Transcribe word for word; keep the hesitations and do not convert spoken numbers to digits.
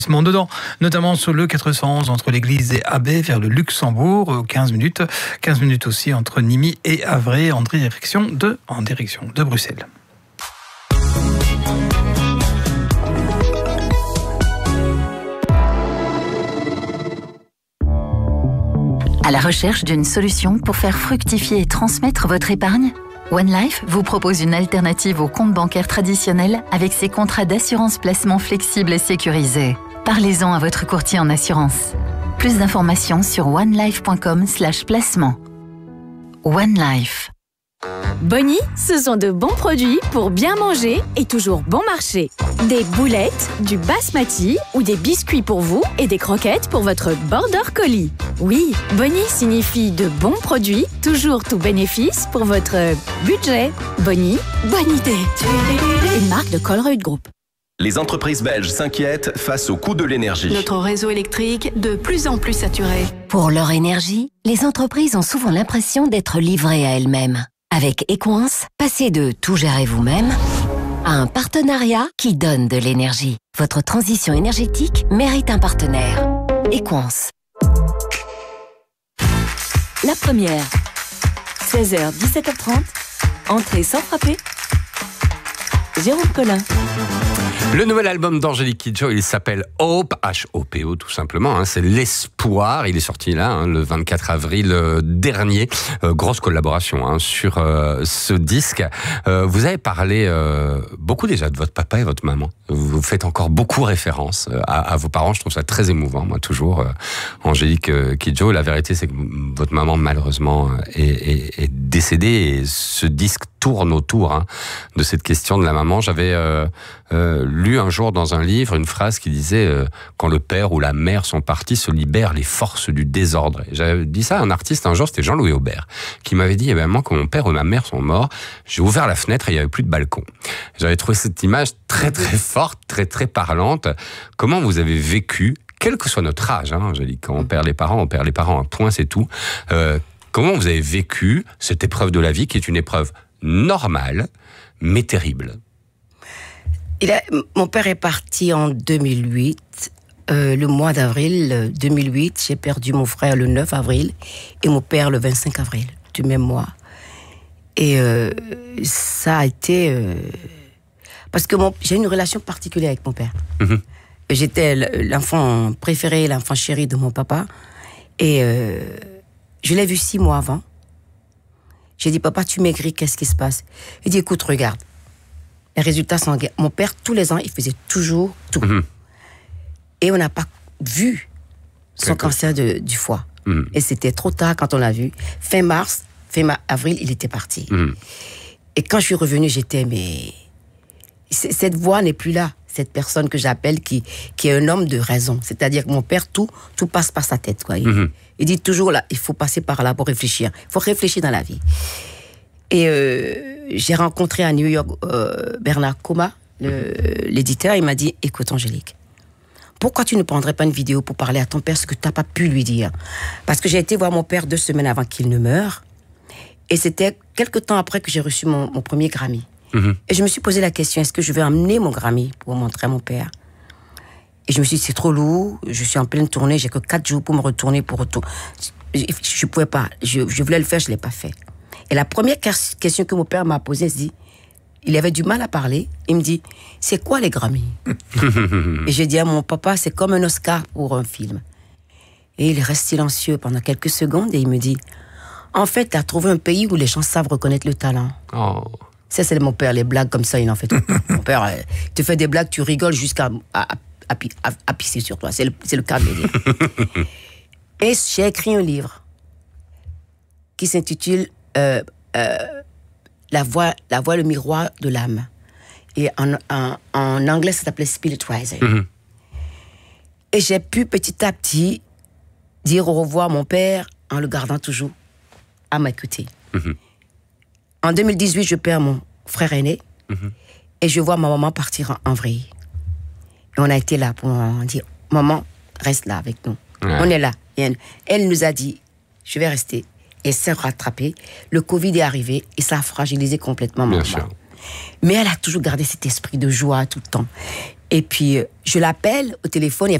Dedans, notamment sur le quatre cent onze entre l'église et Abbé vers le Luxembourg, quinze minutes. quinze minutes aussi entre Nîmes et Havre en direction de, en direction de Bruxelles. À la recherche d'une solution pour faire fructifier et transmettre votre épargne ? OneLife vous propose une alternative au compte bancaire traditionnel avec ses contrats d'assurance placement flexibles et sécurisés. Parlez-en à votre courtier en assurance. Plus d'informations sur onelife.com slash placement. OneLife. Bonnie, ce sont de bons produits pour bien manger et toujours bon marché. Des boulettes, du basmati ou des biscuits pour vous et des croquettes pour votre border collie. Oui, Bonnie signifie de bons produits, toujours tout bénéfice pour votre budget. Bonnie, bonne idée. Une marque de Colruyt Group. Les entreprises belges s'inquiètent face au coût de l'énergie. Notre réseau électrique de plus en plus saturé. Pour leur énergie, les entreprises ont souvent l'impression d'être livrées à elles-mêmes. Avec Equance, passez de tout gérer vous-même à un partenariat qui donne de l'énergie. Votre transition énergétique mérite un partenaire. Equance. La première, seize heures dix-sept heures trente, entrée sans frapper. Jérôme Collin. Le nouvel album d'Angélique Kidjo, il s'appelle Hope, H O P O tout simplement, hein, c'est l'espoir, il est sorti là, hein, le vingt-quatre avril euh, dernier, euh, grosse collaboration hein, sur euh, ce disque. Euh, vous avez parlé euh, beaucoup déjà de votre papa et votre maman, vous faites encore beaucoup référence à, à vos parents, je trouve ça très émouvant, moi toujours, euh, Angélique euh, Kidjo, la vérité c'est que votre maman malheureusement est, est, est décédée et ce disque tourne autour hein, de cette question de la maman. J'avais euh, euh, lu un jour dans un livre une phrase qui disait euh, « Quand le père ou la mère sont partis, se libèrent les forces du désordre ». J'avais dit ça à un artiste un jour, c'était Jean-Louis Aubert, qui m'avait dit eh ben, « Moi, quand mon père ou ma mère sont morts, j'ai ouvert la fenêtre et il n'y avait plus de balcon ». J'avais trouvé cette image très très forte, très très parlante. Comment vous avez vécu, quel que soit notre âge, hein, Angélique, quand on perd les parents, on perd les parents, un point c'est tout. Euh, comment vous avez vécu cette épreuve de la vie qui est une épreuve normale, mais terrible? Il a, mon père est parti en deux mille huit. Euh, le mois d'avril deux mille huit, j'ai perdu mon frère le neuf avril et mon père le vingt-cinq avril du même mois. Et euh, ça a été... Euh, parce que mon, j'ai une relation particulière avec mon père. Mmh. J'étais l'enfant préféré, l'enfant chéri de mon papa. Et euh, je l'ai vu six mois avant. J'ai dit, papa, tu maigris, qu'est-ce qui se passe? Il dit, écoute, regarde. Les résultats sont... Mon père, tous les ans, il faisait toujours tout. Mmh. Et on n'a pas vu son Quelque... cancer de, du foie. Mmh. Et c'était trop tard quand on l'a vu. Fin mars, fin ma- avril, il était parti. Mmh. Et quand je suis revenue, j'étais, mais... Cette voix n'est plus là. Cette personne que j'appelle qui, qui est un homme de raison. C'est-à-dire que mon père, tout, tout passe par sa tête, quoi. Il, mmh. il dit toujours, là, il faut passer par là pour réfléchir. Il faut réfléchir dans la vie. Et euh, j'ai rencontré à New York euh, Bernard Coma, le, l'éditeur. Il m'a dit, écoute Angélique, pourquoi tu ne prendrais pas une vidéo pour parler à ton père ce que tu n'as pas pu lui dire? Parce que j'ai été voir mon père deux semaines avant qu'il ne meure. Et c'était quelques temps après que j'ai reçu mon, mon premier Grammy. Mmh. Et je me suis posé la question, est-ce que je vais emmener mon Grammy pour montrer à mon père? Et je me suis dit, c'est trop lourd, je suis en pleine tournée, j'ai que quatre jours pour me retourner, pour retourner. Je ne pouvais pas, je, je voulais le faire, je ne l'ai pas fait. Et la première question que mon père m'a posée, il dit, il avait du mal à parler, il me dit, c'est quoi les Grammy? Et j'ai dit à mon papa, c'est comme un Oscar pour un film. Et il reste silencieux pendant quelques secondes et il me dit, en fait, tu as trouvé un pays où les gens savent reconnaître le talent. Oh. Ça, c'est mon père, les blagues comme ça, il en fait tout. Mon père, euh, il te fait des blagues, tu rigoles jusqu'à à, à, à, à, à pisser sur toi. C'est le, c'est le cas de le dire. Et j'ai écrit un livre qui s'intitule euh, euh, la, voix, la voix, le miroir de l'âme. Et en, en, en anglais, ça s'appelait Spirit Rising. Mm-hmm. Et j'ai pu petit à petit dire au revoir à mon père en le gardant toujours à ma côté. Mm-hmm. En deux mille dix-huit, je perds mon frère aîné mmh. et je vois ma maman partir en, en vrille. Et on a été là pour dire, maman, reste là avec nous. Ouais. On est là. Et elle, elle nous a dit, je vais rester. Et s'est rattrapée. Le Covid est arrivé et ça a fragilisé complètement ma maman. Mais elle a toujours gardé cet esprit de joie tout le temps. Et puis, je l'appelle au téléphone.